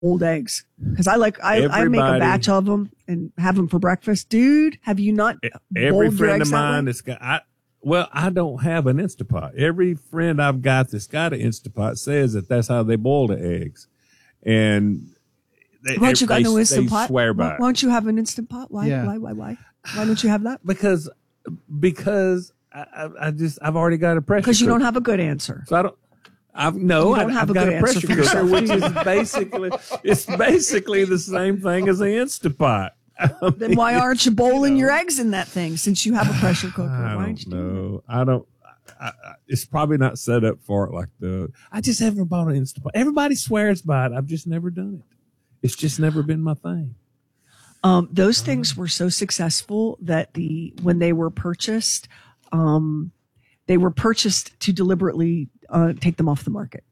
old eggs because I make a batch of them and have them for breakfast. Dude, have you not? Every friend of mine that's got, I don't have an Instapot. Every friend I've got that's got an Instapot says that's how they boil the eggs. And why don't you got no Instant Pot? Swear by why don't you have an Instant Pot? Why? Yeah. Why don't you have that? Because I've already got a pressure cooker. Because you don't have a good answer. So I've got a pressure cooker, which is basically the same thing as an Instapot. Then why aren't you boiling your eggs in that thing since you have a pressure cooker? I don't know. I don't. It's probably not set up for it like the. I just haven't bought an Instapot. Everybody swears by it. I've just never done it. It's just never been my thing. Those things were so successful that when they were purchased to deliberately take them off the market.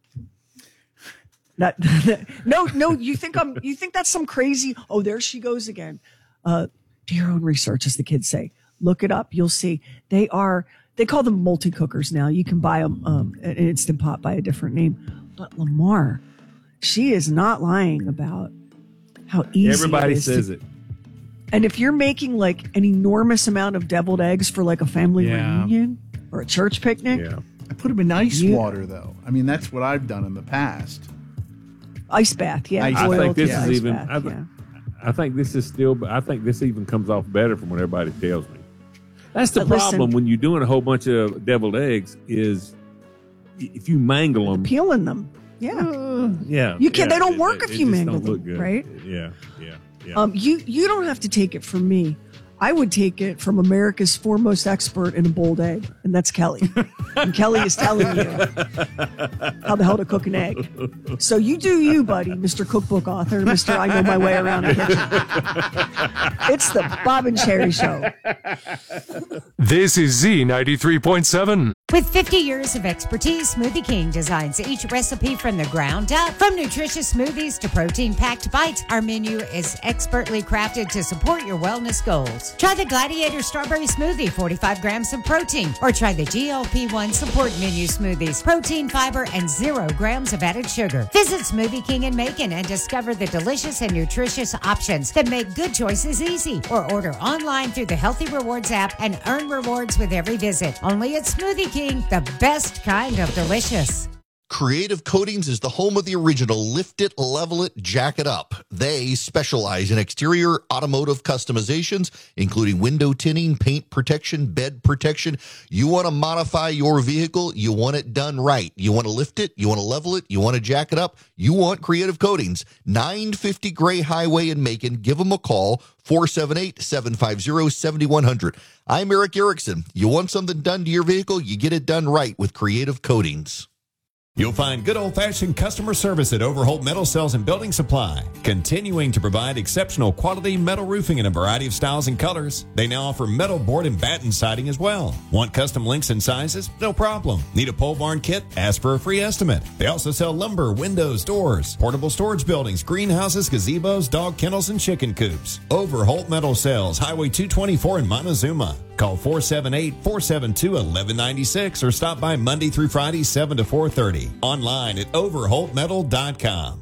No, you think that's some crazy, oh, there she goes again. Do your own research, as the kids say. Look it up. You'll see. They call them multi-cookers now. You can buy them, an Instant Pot by a different name. But Lamar, she is not lying about how easy everybody it is says it. And if you're making like an enormous amount of deviled eggs for like a family reunion or a church picnic. Yeah. I put them in ice water, though. I mean, that's what I've done in the past. Ice bath, yeah. I think this is even. I think this is still. I think this even comes off better from what everybody tells me. That's the problem when you're doing a whole bunch of deviled eggs is if you mangle them, peeling them. Yeah, yeah. You can't. They don't work if you mangle them, right? Yeah. You don't have to take it from me. I would take it from America's foremost expert in a boiled egg, and that's Kelly. And Kelly is telling you how the hell to cook an egg. So you do you, buddy, Mr. Cookbook author, Mr. I know my way around a kitchen. It's the Bob and Cherry Show. This is Z93.7. With 50 years of expertise, Smoothie King designs each recipe from the ground up. From nutritious smoothies to protein-packed bites, our menu is expertly crafted to support your wellness goals. Try the Gladiator Strawberry Smoothie, 45 grams of protein, or try the GLP-1 Support Menu Smoothies, protein, fiber, and 0 grams of added sugar. Visit Smoothie King in Macon and discover the delicious and nutritious options that make good choices easy. Or order online through the Healthy Rewards app and earn rewards with every visit. Only at Smoothie King, the best kind of delicious. Creative Coatings is the home of the original Lift It, Level It, Jack It Up. They specialize in exterior automotive customizations, including window tinting, paint protection, bed protection. You want to modify your vehicle, you want it done right. You want to lift it, you want to level it, you want to jack it up, you want Creative Coatings. 950 Gray Highway in Macon. Give them a call, 478-750-7100. I'm Eric Erickson. You want something done to your vehicle, you get it done right with Creative Coatings. You'll find good old-fashioned customer service at Overholt Metal Cells and Building Supply, continuing to provide exceptional quality metal roofing in a variety of styles and colors. They now offer metal board and batten siding as well. Want custom lengths and sizes? No problem. Need a pole barn kit? Ask for a free estimate. They also sell lumber, windows, doors, portable storage buildings, greenhouses, gazebos, dog kennels, and chicken coops. Overholt Metal Cells, Highway 224 in Montezuma. Call 478-472-1196 or stop by Monday through Friday, 7 to 4:30. Online at overholtmetal.com.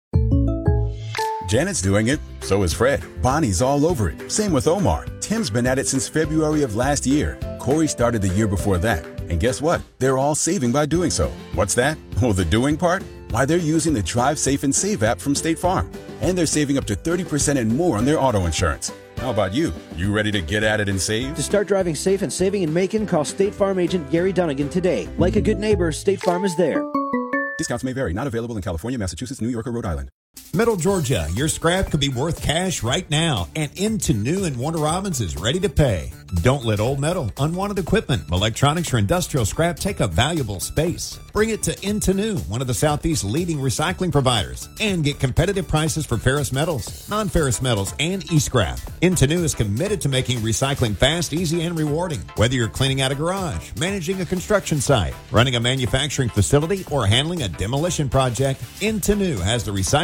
Janet's doing it. So is Fred. Bonnie's all over it. Same with Omar. Tim's been at it since February of last year. Corey started the year before that. And guess what? They're all saving by doing so. What's that? Oh, the doing part? Why, they're using the Drive Safe and Save app from State Farm. And they're saving up to 30% and more on their auto insurance. How about you? You ready to get at it and save? To start driving safe and saving in Macon, call State Farm agent Gary Dunnigan today. Like a good neighbor, State Farm is there. Discounts may vary. Not available in California, Massachusetts, New York, or Rhode Island. Metal Georgia, your scrap could be worth cash right now, and Into New in Warner Robins is ready to pay. Don't let old metal, unwanted equipment, electronics, or industrial scrap take up valuable space. Bring it to Into New, one of the Southeast's leading recycling providers, and get competitive prices for ferrous metals, non-ferrous metals, and e-scrap. Into New is committed to making recycling fast, easy, and rewarding. Whether you're cleaning out a garage, managing a construction site, running a manufacturing facility, or handling a demolition project, Into New has the recycling solution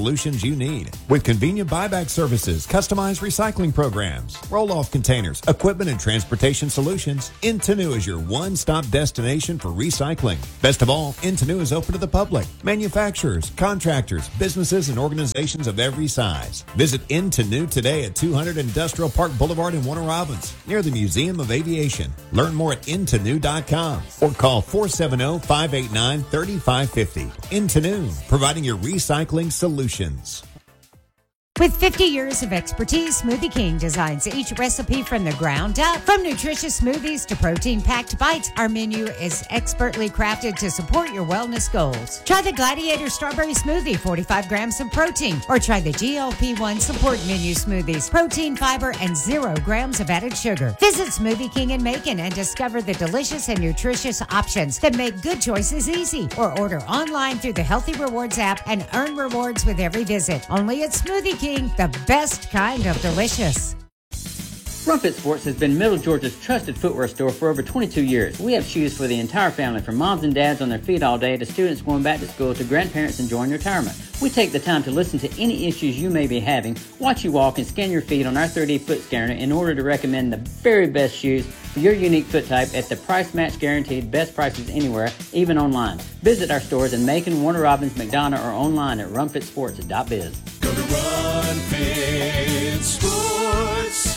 solutions you need. With convenient buyback services, customized recycling programs, roll-off containers, equipment and transportation solutions, Intenu is your one-stop destination for recycling. Best of all, Intenu is open to the public, manufacturers, contractors, businesses, and organizations of every size. Visit Intenu today at 200 Industrial Park Boulevard in Warner Robins, near the Museum of Aviation. Learn more at intenu.com or call 470-589-3550. Intenu, providing your recycling solutions. With 50 years of expertise, Smoothie King designs each recipe from the ground up. From nutritious smoothies to protein-packed bites, our menu is expertly crafted to support your wellness goals. Try the Gladiator Strawberry Smoothie, 45 grams of protein, or try the GLP-1 Support Menu Smoothies, protein, fiber, and 0 grams of added sugar. Visit Smoothie King in Macon and discover the delicious and nutritious options that make good choices easy. Or order online through the Healthy Rewards app and earn rewards with every visit. Only at Smoothie King, the best kind of delicious. Rumpet Sports has been Middle Georgia's trusted footwear store for over 22 years. We have shoes for the entire family, from moms and dads on their feet all day to students going back to school to grandparents enjoying retirement. We take the time to listen to any issues you may be having, watch you walk, and scan your feet on our 3D foot scanner in order to recommend the very best shoes for your unique foot type at the price match guaranteed best prices anywhere, even online. Visit our stores in Macon, Warner Robins, McDonough, or online at rumpetsports.biz. Go to Run Fit Sports.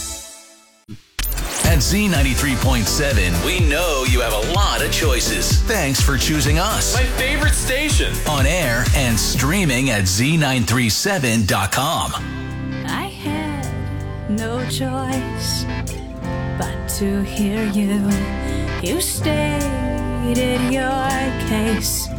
At Z93.7, we know you have a lot of choices. Thanks for choosing us. My favorite station. On air and streaming at Z937.com. I had no choice but to hear you. You stated your case.